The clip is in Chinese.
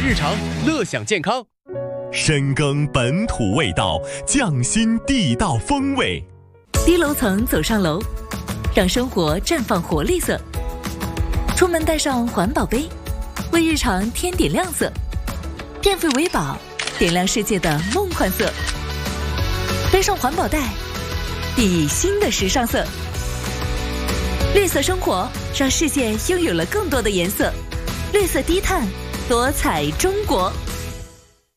日常，乐享健康。 深耕本土味道，匠心地道风味。 低楼层走上楼，让生活绽放活力色。出门带上环保杯，为日常添点亮色。电费为宝，点亮世界的梦幻色。背上环保袋，熠熠新的时尚色。绿色生活，让世界拥有了更多的颜色。绿色低碳，多彩中国。